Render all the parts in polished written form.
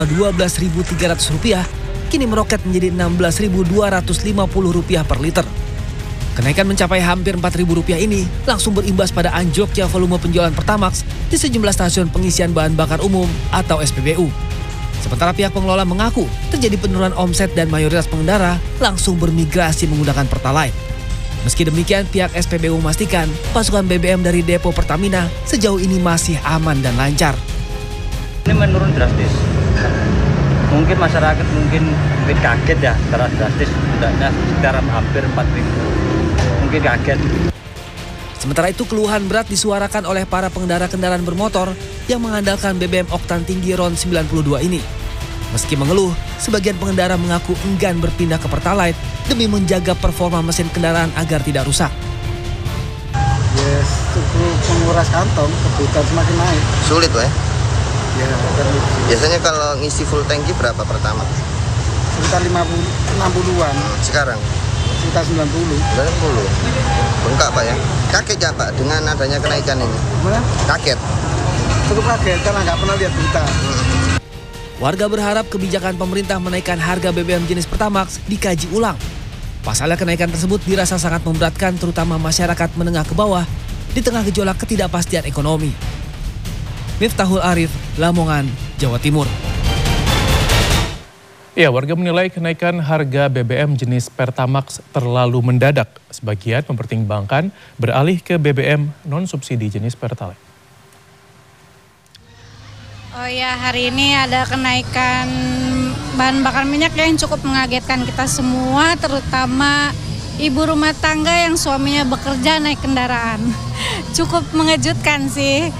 Rp12.300 kini meroket menjadi Rp16.250 per liter. Kenaikan mencapai hampir Rp4.000 ini langsung berimbas pada anjloknya volume penjualan Pertamax di sejumlah stasiun pengisian bahan bakar umum atau SPBU. Sementara pihak pengelola mengaku terjadi penurunan omset dan mayoritas pengendara langsung bermigrasi menggunakan Pertalite. Meski demikian, pihak SPBU memastikan pasokan BBM dari depo Pertamina sejauh ini masih aman dan lancar. Ini menurun drastis. Mungkin masyarakat mungkin kaget ya secara drastis, tidaknya sekitar hampir 4.000. Mungkin kaget. Sementara itu keluhan berat disuarakan oleh para pengendara kendaraan bermotor yang mengandalkan BBM oktan tinggi RON 92 ini. Meski mengeluh, sebagian pengendara mengaku enggan berpindah ke Pertalite demi menjaga performa mesin kendaraan agar tidak rusak. Yes, cukup menguras kantong, kebutuhan semakin naik. Sulit, Pak. Ya, biasanya kalau ngisi full tanki berapa pertama? Sekitar 60-an. Sekarang? Sekitar 90. 90. Bengkak, Pak ya? Kaget ya, Pak, dengan adanya kenaikan ini? Gimana? Kaget? Cukup kaget karena nggak pernah lihat berita. Warga berharap kebijakan pemerintah menaikkan harga BBM jenis Pertamax dikaji ulang. Pasalnya kenaikan tersebut dirasa sangat memberatkan terutama masyarakat menengah ke bawah di tengah gejolak ketidakpastian ekonomi. Miftahul Arif, Lamongan, Jawa Timur. Ya, warga menilai kenaikan harga BBM jenis Pertamax terlalu mendadak. Sebagian mempertimbangkan beralih ke BBM non-subsidi jenis Pertalite. Oh ya, hari ini ada kenaikan bahan bakar minyak yang cukup mengagetkan kita semua, terutama ibu rumah tangga yang suaminya bekerja naik kendaraan. Cukup mengejutkan sih.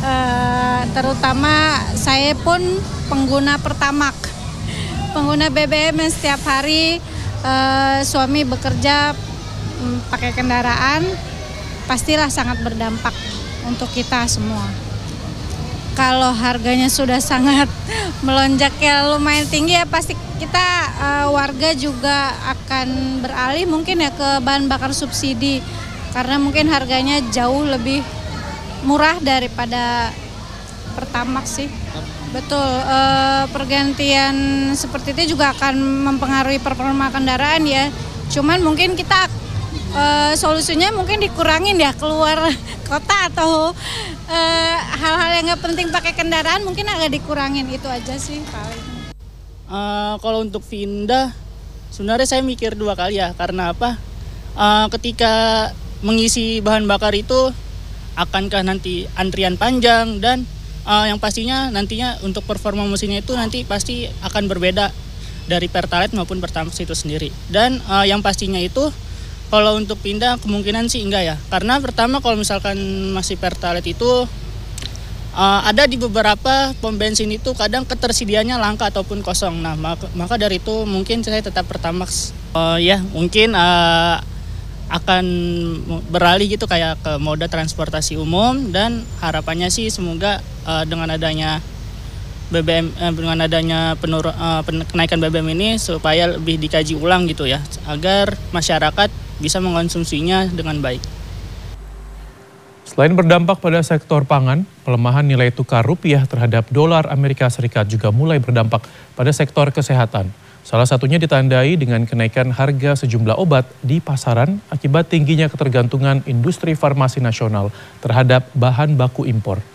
Terutama saya pun pengguna Pertamax, pengguna BBM yang setiap hari suami bekerja pakai kendaraan, pastilah sangat berdampak untuk kita semua. Kalau harganya sudah sangat melonjak ya lumayan tinggi ya pasti kita warga juga akan beralih mungkin ya ke bahan bakar subsidi karena mungkin harganya jauh lebih murah daripada Pertamax sih. Betul, pergantian seperti itu juga akan mempengaruhi performa kendaraan ya. Cuman mungkin kita solusinya mungkin dikurangin ya keluar kota atau hal-hal yang nggak penting pakai kendaraan mungkin agak dikurangin, itu aja sih paling. Kalau untuk pindah sebenarnya saya mikir dua kali ya, karena apa? Ketika mengisi bahan bakar itu akankah nanti antrian panjang dan yang pastinya nantinya untuk performa mesinnya itu nanti pasti akan berbeda dari Pertalite maupun Pertamax itu sendiri. Dan yang pastinya itu kalau untuk pindah kemungkinan sih enggak ya. Karena pertama kalau misalkan masih Pertalite itu ada di beberapa pom bensin itu kadang ketersediaannya langka ataupun kosong. Nah maka dari itu mungkin saya tetap Pertamax. Ya mungkin akan beralih gitu kayak ke moda transportasi umum dan harapannya sih semoga dengan adanya BBM dengan adanya kenaikan BBM ini supaya lebih dikaji ulang gitu ya agar masyarakat bisa mengkonsumsinya dengan baik. Selain berdampak pada sektor pangan, pelemahan nilai tukar rupiah terhadap dolar Amerika Serikat juga mulai berdampak pada sektor kesehatan. Salah satunya ditandai dengan kenaikan harga sejumlah obat di pasaran akibat tingginya ketergantungan industri farmasi nasional terhadap bahan baku impor.